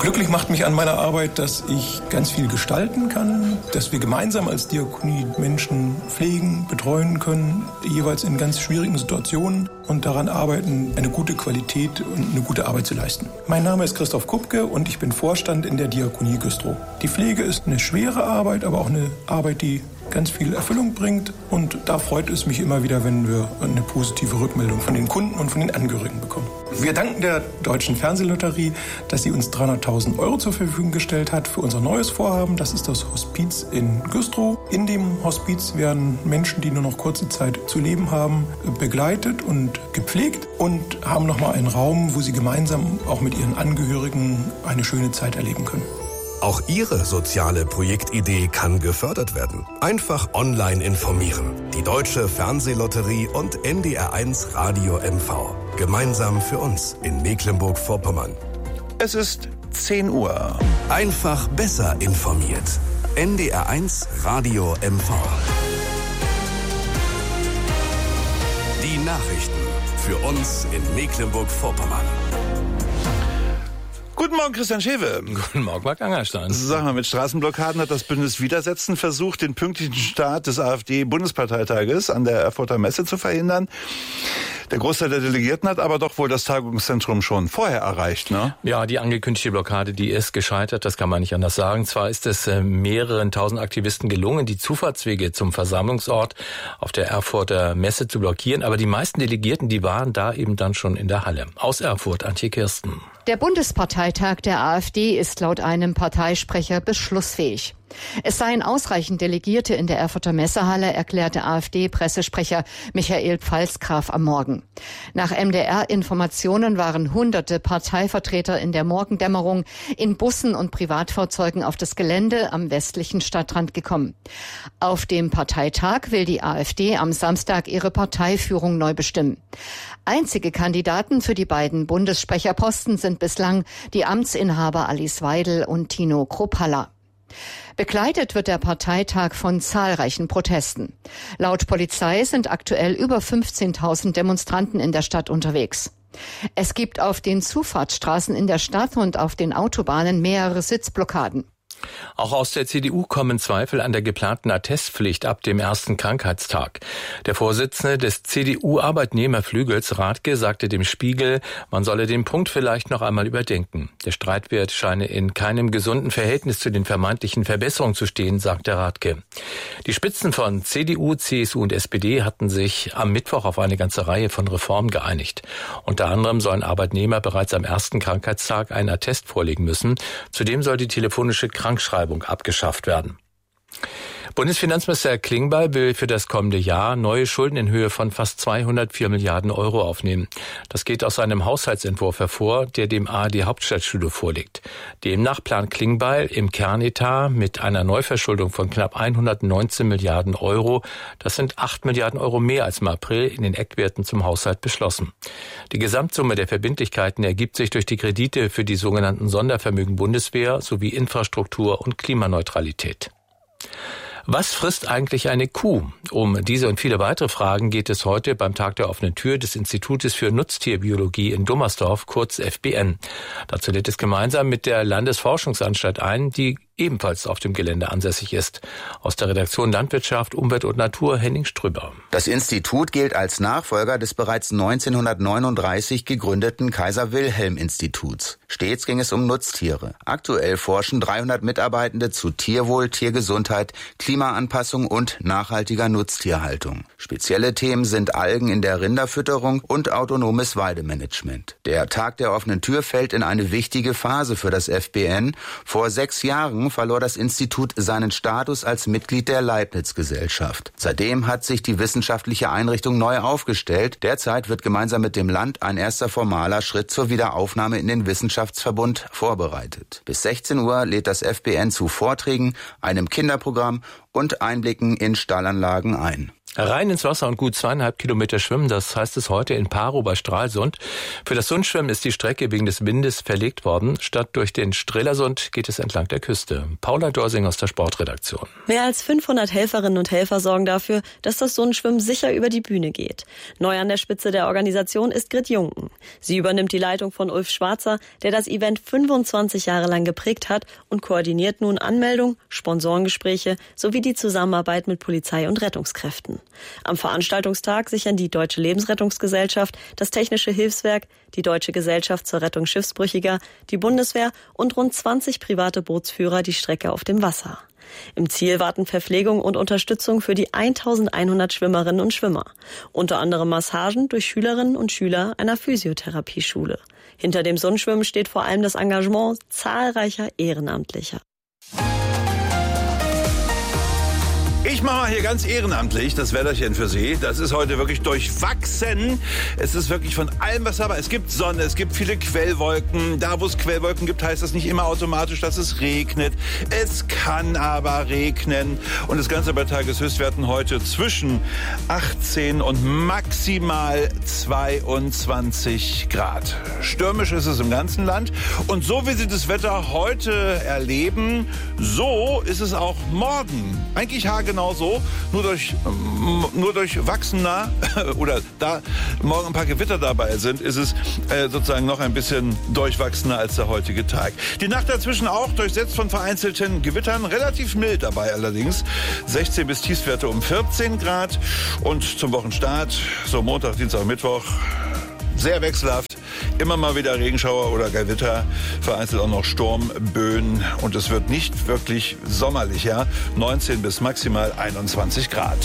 Glücklich macht mich an meiner Arbeit, dass ich ganz viel gestalten kann, dass wir gemeinsam als Diakonie Menschen pflegen, betreuen können, jeweils in ganz schwierigen Situationen und daran arbeiten, eine gute Qualität und eine gute Arbeit zu leisten. Mein Name ist Christoph Kupke und ich bin Vorstand in der Diakonie Güstrow. Die Pflege ist eine schwere Arbeit, aber auch eine Arbeit, die ganz viel Erfüllung bringt. Und da freut es mich immer wieder, wenn wir eine positive Rückmeldung von den Kunden und von den Angehörigen bekommen. Wir danken der Deutschen Fernsehlotterie, dass sie uns 300.000 € zur Verfügung gestellt hat für unser neues Vorhaben. Das ist das Hospiz in Güstrow. In dem Hospiz werden Menschen, die nur noch kurze Zeit zu leben haben, begleitet und gepflegt und haben nochmal einen Raum, wo sie gemeinsam auch mit ihren Angehörigen eine schöne Zeit erleben können. Auch Ihre soziale Projektidee kann gefördert werden. Einfach online informieren. Die Deutsche Fernsehlotterie und NDR1 Radio MV. Gemeinsam für uns in Mecklenburg-Vorpommern. Es ist 10 Uhr. Einfach besser informiert. NDR1 Radio MV. Die Nachrichten für uns in Mecklenburg-Vorpommern. Guten Morgen, Christian Schewe. Guten Morgen, Marc Angerstein. Sag mal, mit Straßenblockaden hat das Bündnis Widersetzen versucht, den pünktlichen Start des AfD-Bundesparteitages an der Erfurter Messe zu verhindern. Der Großteil der Delegierten hat aber doch wohl das Tagungszentrum schon vorher erreicht, ne? Ja, die angekündigte Blockade, die ist gescheitert, das kann man nicht anders sagen. Zwar ist es mehreren tausend Aktivisten gelungen, die Zufahrtswege zum Versammlungsort auf der Erfurter Messe zu blockieren, aber die meisten Delegierten, die waren da eben dann schon in der Halle. Aus Erfurt, Antje Kirsten. Der Bundesparteitag der AfD ist laut einem Parteisprecher beschlussfähig. Es seien ausreichend Delegierte in der Erfurter Messehalle, erklärte AfD-Pressesprecher Michael Pfalzgraf am Morgen. Nach MDR-Informationen waren hunderte Parteivertreter in der Morgendämmerung in Bussen und Privatfahrzeugen auf das Gelände am westlichen Stadtrand gekommen. Auf dem Parteitag will die AfD am Samstag ihre Parteiführung neu bestimmen. Einzige Kandidaten für die beiden Bundessprecherposten sind bislang die Amtsinhaber Alice Weidel und Tino Kruppalla. Begleitet wird der Parteitag von zahlreichen Protesten. Laut Polizei sind aktuell über 15.000 Demonstranten in der Stadt unterwegs. Es gibt auf den Zufahrtsstraßen in der Stadt und auf den Autobahnen mehrere Sitzblockaden. Auch aus der CDU kommen Zweifel an der geplanten Attestpflicht ab dem ersten Krankheitstag. Der Vorsitzende des CDU-Arbeitnehmerflügels, Rathke, sagte dem Spiegel, man solle den Punkt vielleicht noch einmal überdenken. Der Streitwert scheine in keinem gesunden Verhältnis zu den vermeintlichen Verbesserungen zu stehen, sagte Rathke. Die Spitzen von CDU, CSU und SPD hatten sich am Mittwoch auf eine ganze Reihe von Reformen geeinigt. Unter anderem sollen Arbeitnehmer bereits am ersten Krankheitstag einen Attest vorlegen müssen. Zudem soll die telefonische Krankschreibung abgeschafft werden. Bundesfinanzminister Klingbeil will für das kommende Jahr neue Schulden in Höhe von fast 204 Milliarden € aufnehmen. Das geht aus seinem Haushaltsentwurf hervor, der dem ARD Hauptstadtstudio vorliegt. Demnach plant Klingbeil im Kernetat mit einer Neuverschuldung von knapp 119 Milliarden €. Das sind 8 Milliarden € mehr als im April in den Eckwerten zum Haushalt beschlossen. Die Gesamtsumme der Verbindlichkeiten ergibt sich durch die Kredite für die sogenannten Sondervermögen Bundeswehr sowie Infrastruktur und Klimaneutralität. Was frisst eigentlich eine Kuh? Um diese und viele weitere Fragen geht es heute beim Tag der offenen Tür des Institutes für Nutztierbiologie in Dummersdorf, kurz FBN. Dazu lädt es gemeinsam mit der Landesforschungsanstalt ein, die ebenfalls auf dem Gelände ansässig ist. Aus der Redaktion Landwirtschaft, Umwelt und Natur, Henning Strüber. Das Institut gilt als Nachfolger des bereits 1939 gegründeten Kaiser-Wilhelm-Instituts. Stets ging es um Nutztiere. Aktuell forschen 300 Mitarbeitende zu Tierwohl, Tiergesundheit, Klimaanpassung und nachhaltiger Nutztierhaltung. Spezielle Themen sind Algen in der Rinderfütterung und autonomes Weidemanagement. Der Tag der offenen Tür fällt in eine wichtige Phase für das FBN. Vor 6 Jahren verlor das Institut seinen Status als Mitglied der Leibniz-Gesellschaft. Seitdem hat sich die wissenschaftliche Einrichtung neu aufgestellt. Derzeit wird gemeinsam mit dem Land ein erster formaler Schritt zur Wiederaufnahme in den Wissenschaftsverbund vorbereitet. Bis 16 Uhr lädt das FBN zu Vorträgen, einem Kinderprogramm und Einblicken in Stallanlagen ein. Rein ins Wasser und gut 2,5 Kilometer schwimmen, das heißt es heute in Parow bei Stralsund. Für das Sundschwimmen ist die Strecke wegen des Windes verlegt worden. Statt durch den Strelasund geht es entlang der Küste. Paula Dorsing aus der Sportredaktion. Mehr als 500 Helferinnen und Helfer sorgen dafür, dass das Sundschwimmen sicher über die Bühne geht. Neu an der Spitze der Organisation ist Grit Junken. Sie übernimmt die Leitung von Ulf Schwarzer, der das Event 25 Jahre lang geprägt hat und koordiniert nun Anmeldung, Sponsorengespräche sowie die Zusammenarbeit mit Polizei und Rettungskräften. Am Veranstaltungstag sichern die Deutsche Lebensrettungsgesellschaft, das Technische Hilfswerk, die Deutsche Gesellschaft zur Rettung Schiffsbrüchiger, die Bundeswehr und rund 20 private Bootsführer die Strecke auf dem Wasser. Im Ziel warten Verpflegung und Unterstützung für die 1100 Schwimmerinnen und Schwimmer. Unter anderem Massagen durch Schülerinnen und Schüler einer Physiotherapieschule. Hinter dem Sundschwimmen steht vor allem das Engagement zahlreicher Ehrenamtlicher. Ich mache mal hier ganz ehrenamtlich das Wetterchen für Sie. Das ist heute wirklich durchwachsen. Es ist wirklich von allem was dabei. Es gibt Sonne, es gibt viele Quellwolken. Da, wo es Quellwolken gibt, heißt das nicht immer automatisch, dass es regnet. Es kann aber regnen. Und das Ganze bei Tageshöchstwerten heute zwischen 18 und maximal 22 Grad. Stürmisch ist es im ganzen Land. Und so wie Sie das Wetter heute erleben, so ist es auch morgen. Eigentlich haargenau so, nur durch wachsender oder da morgen ein paar Gewitter dabei sind, ist es sozusagen noch ein bisschen durchwachsener als der heutige Tag. Die Nacht dazwischen auch durchsetzt von vereinzelten Gewittern, relativ mild dabei allerdings. 16 bis Tiefstwerte um 14 Grad und zum Wochenstart, so Montag, Dienstag, Mittwoch, sehr wechselhaft. Immer mal wieder Regenschauer oder Gewitter, vereinzelt auch noch Sturmböen und es wird nicht wirklich sommerlich, ja. 19 bis maximal 21 Grad.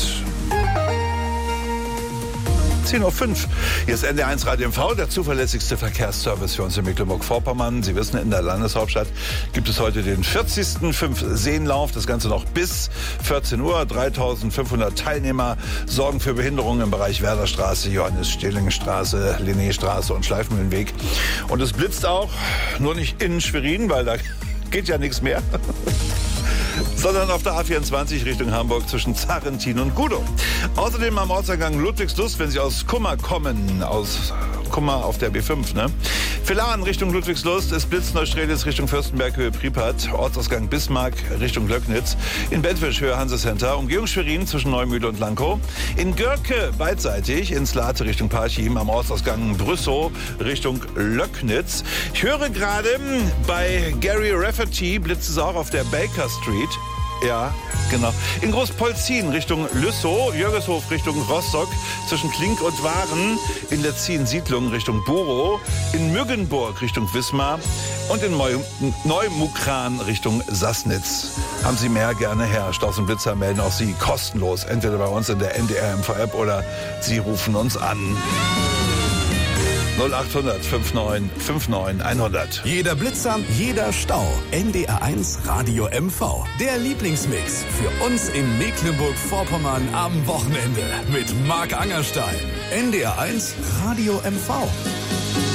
10:05 Uhr. Hier ist NDR1 Radio MV, der zuverlässigste Verkehrsservice für uns in Mecklenburg-Vorpommern. Sie wissen, in der Landeshauptstadt gibt es heute den 40. Fünfseenlauf. Das Ganze noch bis 14 Uhr. 3.500 Teilnehmer sorgen für Behinderungen im Bereich Werderstraße, Johannes-Stehling-Straße, Linné-Straße und Schleifmühlenweg. Und es blitzt auch, nur nicht in Schwerin, weil da geht ja nichts mehr. Sondern auf der A24 Richtung Hamburg zwischen Zarrentin und Gudow. Außerdem am Ortseingang Ludwigslust, wenn Sie aus Kummer kommen, aus Kummer auf der B5, ne? Villaren Richtung Ludwigslust, es blitzt Neustrelitz Richtung Fürstenberg, Höhe Pripat, Ortsausgang Bismarck Richtung Löcknitz, in Bentwisch Höhe Hansecenter, Umgehung Schwerin zwischen Neumühle und Lankow, in Görke beidseitig, in Slate Richtung Parchim, am Ortsausgang Brüssow Richtung Löcknitz. Ich höre gerade, bei Gary Rafferty blitzt es auch auf der Baker Street. Ja, genau. In Großpolzin Richtung Lüssow, Jörgeshof Richtung Rostock, zwischen Klink und Waren, in Letzin Siedlung Richtung Borow, in Müggenburg Richtung Wismar und in Neumukran Richtung Sassnitz. Haben Sie mehr, gerne her. Staus und Blitzer melden auch Sie kostenlos, entweder bei uns in der NDR MV-App oder Sie rufen uns an. 0800 59 59 100. Jeder Blitzer, jeder Stau. NDR1 Radio MV. Der Lieblingsmix für uns in Mecklenburg-Vorpommern am Wochenende mit Marc Angerstein. NDR1 Radio MV.